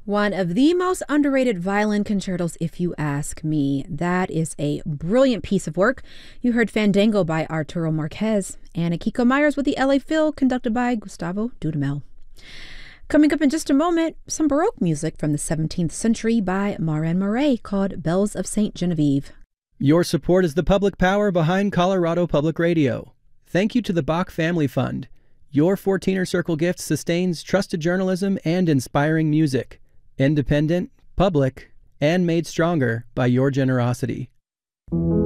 One of the most underrated violin concertos, if you ask me. That is a brilliant piece of work. You heard Fandango by Arturo Marquez and Akiko Myers with the LA Phil, conducted by Gustavo Dudamel. Coming up in just a moment, some Baroque music from the 17th century by Marin Marais called Bells of St. Genevieve. Your support is the public power behind Colorado Public Radio. Thank you to the Bach Family Fund. Your 14er Circle gift sustains trusted journalism and inspiring music. Independent, public, and made stronger by your generosity.